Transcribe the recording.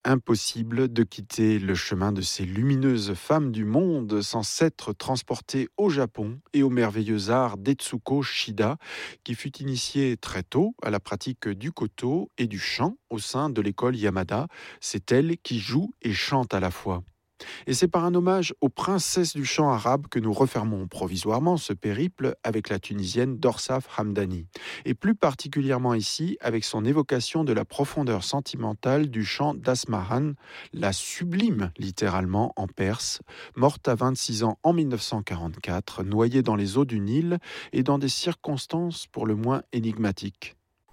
Impossible de quitter le chemin de ces lumineuses femmes du monde sans s'être transporté au Japon et au merveilleux art d'Etsuko Shida, qui fut initié très tôt à la pratique du koto et du chant au sein de l'école Yamada. C'est elle qui joue et chante à la fois. Et c'est par un hommage aux princesses du chant arabe que nous refermons provisoirement ce périple avec la Tunisienne Dorsaf Hamdani. Et plus particulièrement ici avec son évocation de la profondeur sentimentale du chant d'Asmahan, la sublime littéralement en perse, morte à 26 ans en 1944, noyée dans les eaux du Nil et dans des circonstances pour le moins énigmatiques.